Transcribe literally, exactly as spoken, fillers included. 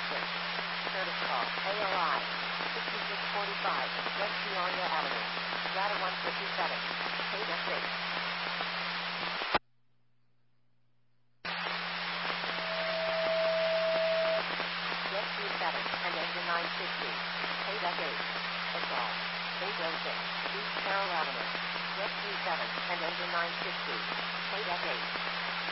Houston. Service call, A O I, sixty-six forty-five, West Peoria Avenue, Strata one fifty-seven, Paid at six. Jet two seven, and engine nine sixty, Paid at eight. Assault, eight oh six, East Carroll Avenue, Jet two seven, and engine nine sixty, Paid at eight.